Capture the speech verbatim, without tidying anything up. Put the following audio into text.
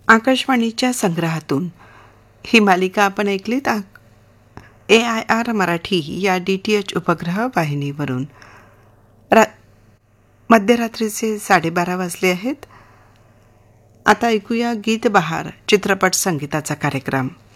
आकाशवाणीच्या संग्रहातून ही मालिका आपण ऐकलीत ए आय आर मराठी या डी टी एच उपग्रह वाहिनीवरून. रा मध्यरात्रीचे साडेबारा वाजले आहेत. आता ऐकूया गीत बहार चित्रपट संगीताचा कार्यक्रम.